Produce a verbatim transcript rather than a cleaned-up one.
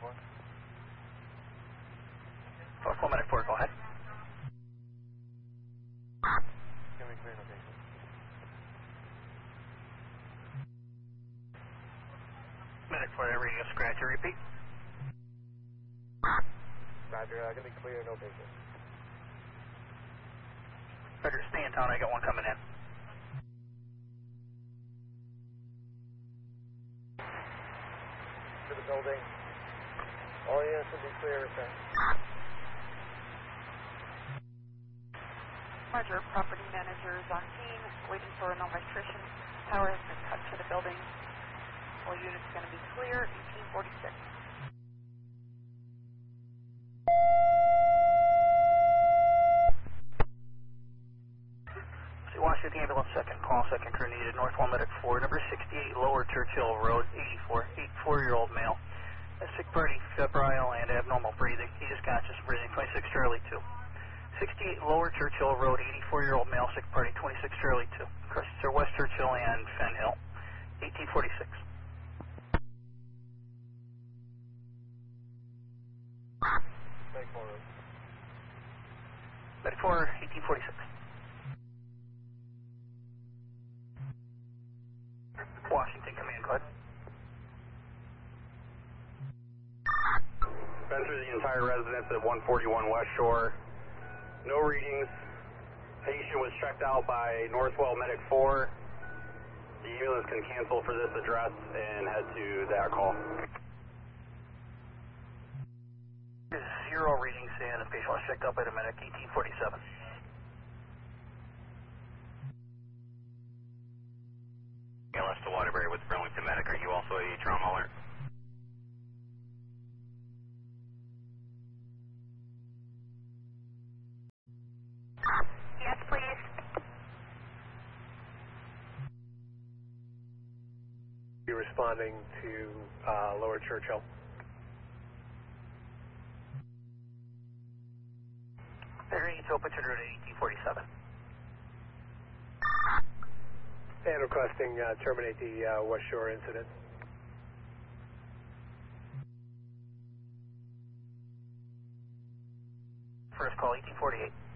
four. four four Medic four, go ahead. Give me clear notation. Medic four, radio scratcher, repeat. Roger, uh, give me clear notation. Better stay in town, I got one coming in. To the building. All units should be clear, sir. Roger, property manager is on scene, waiting for an electrician. Power has been cut to the building. All units going to be clear, eighteen forty-six. Washington Ambulance, second call, second crew needed, North one Medic four, number sixty-eight, Lower Churchill Road, eighty-four, eighty-four-year-old male. A sick party, febrile and abnormal breathing. He is conscious of breathing, twenty-six Charlie two. sixty-eight, Lower Churchill Road, eighty-four-year-old male, sick party, twenty-six Charlie two. Crossings are West Churchill and Fen Hill, eighteen forty-six. Medic four. Medic four, eighteen forty-six. Washington, come in, go ahead. Been through the entire residence at one forty-one West Shore. No readings. Patient was checked out by Northwell Medic four. The ambulance can cancel for this address and head to that call. Zero readings and the patient was checked out by the medic, eighteen forty-seven. A L S to Waterbury with Burlington Medic. Are you also a trauma alert? Yes, please. Be responding to uh, Lower Churchill. Variance open to route eighteen forty-seven. And requesting uh, terminate the uh, West Shore incident. First call, eighteen forty-eight.